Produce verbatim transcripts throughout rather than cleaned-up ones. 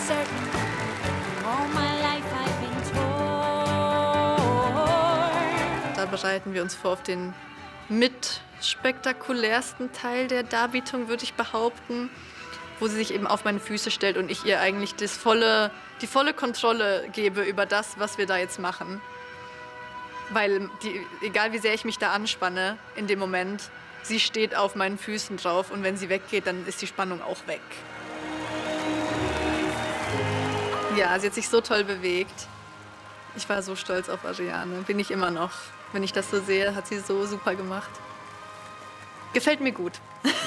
certain. All my life I've been torn. Da bereiten wir uns vor auf den mit spektakulärsten Teil der Darbietung, würde ich behaupten, wo sie sich eben auf meine Füße stellt und ich ihr eigentlich das volle, die volle Kontrolle gebe über das, was wir da jetzt machen. Weil, die, egal wie sehr ich mich da anspanne in dem Moment, sie steht auf meinen Füßen drauf und wenn sie weggeht, dann ist die Spannung auch weg. Ja, sie hat sich so toll bewegt. Ich war so stolz auf Ariane, bin ich immer noch. Wenn ich das so sehe, hat sie so super gemacht. Gefällt mir gut.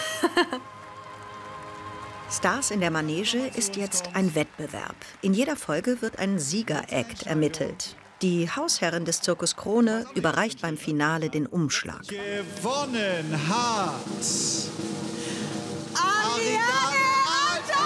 Stars in der Manege ist jetzt ein Wettbewerb. In jeder Folge wird ein Sieger-Act ermittelt. Die Hausherrin des Zirkus Krone überreicht beim Finale den Umschlag. Gewonnen hat Ariane Anton!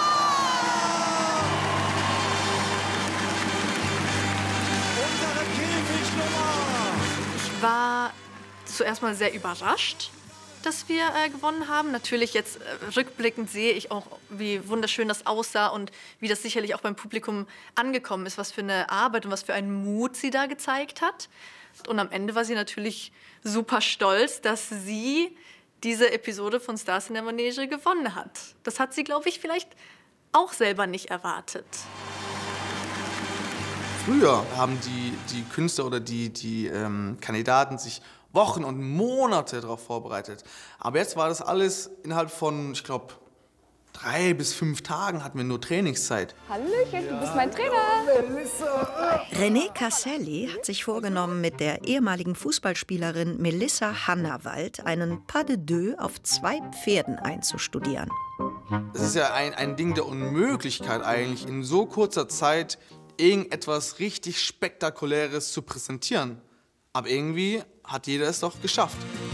unsere Käfignummer. Ich war zuerst mal sehr überrascht, dass wir äh, gewonnen haben. Natürlich jetzt äh, rückblickend sehe ich auch, wie wunderschön das aussah und wie das sicherlich auch beim Publikum angekommen ist, was für eine Arbeit und was für einen Mut sie da gezeigt hat. Und am Ende war sie natürlich super stolz, dass sie diese Episode von Stars in der Manege gewonnen hat. Das hat sie, glaube ich, vielleicht auch selber nicht erwartet. Früher haben die, die Künstler oder die, die ähm, Kandidaten sich Wochen und Monate darauf vorbereitet. Aber jetzt war das alles innerhalb von, ich glaube, drei bis fünf Tagen hatten wir nur Trainingszeit. Hallöchen, du bist mein Trainer. René Casselli hat sich vorgenommen, mit der ehemaligen Fußballspielerin Melissa Hannawald einen Pas de deux auf zwei Pferden einzustudieren. Es ist ja ein, ein Ding der Unmöglichkeit eigentlich, in so kurzer Zeit irgendetwas richtig Spektakuläres zu präsentieren. Aber irgendwie hat jeder es doch geschafft.